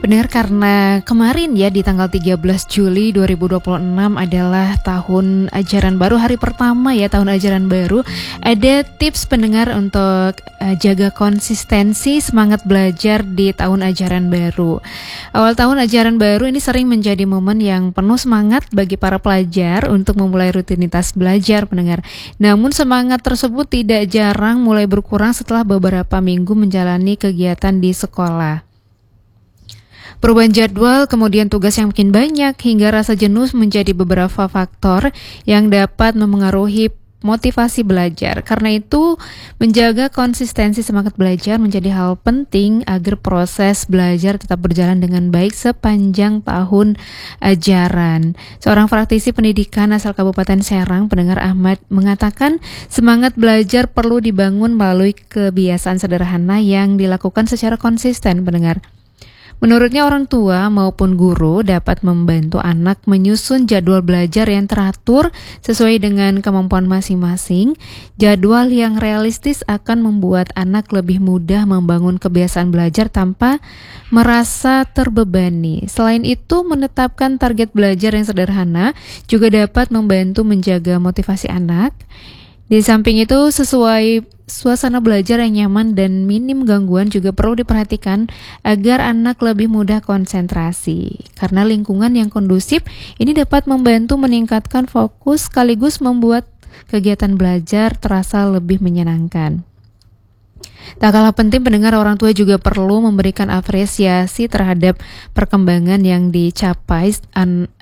Benar, karena kemarin ya di tanggal 13 Juli 2026 adalah tahun ajaran baru, hari pertama ya tahun ajaran baru. Ada tips pendengar untuk jaga konsistensi semangat belajar di tahun ajaran baru. Awal tahun ajaran baru ini sering menjadi momen yang penuh semangat bagi para pelajar untuk memulai rutinitas belajar, pendengar. Namun semangat tersebut tidak jarang mulai berkurang setelah beberapa minggu menjalani kegiatan di sekolah. Perubahan jadwal, kemudian tugas yang makin banyak, hingga rasa jenuh menjadi beberapa faktor yang dapat memengaruhi motivasi belajar. Karena itu, menjaga konsistensi semangat belajar menjadi hal penting agar proses belajar tetap berjalan dengan baik sepanjang tahun ajaran. Seorang praktisi pendidikan asal Kabupaten Serang, pendengar Ahmad, mengatakan semangat belajar perlu dibangun melalui kebiasaan sederhana yang dilakukan secara konsisten, pendengar. Menurutnya, orang tua maupun guru dapat membantu anak menyusun jadwal belajar yang teratur sesuai dengan kemampuan masing-masing. Jadwal yang realistis akan membuat anak lebih mudah membangun kebiasaan belajar tanpa merasa terbebani. Selain itu, menetapkan target belajar yang sederhana juga dapat membantu menjaga motivasi anak. Di samping itu, suasana belajar yang nyaman dan minim gangguan juga perlu diperhatikan agar anak lebih mudah konsentrasi. Karena lingkungan yang kondusif ini dapat membantu meningkatkan fokus sekaligus membuat kegiatan belajar terasa lebih menyenangkan. Tak kalah penting, pendengar, orang tua juga perlu memberikan apresiasi terhadap perkembangan yang dicapai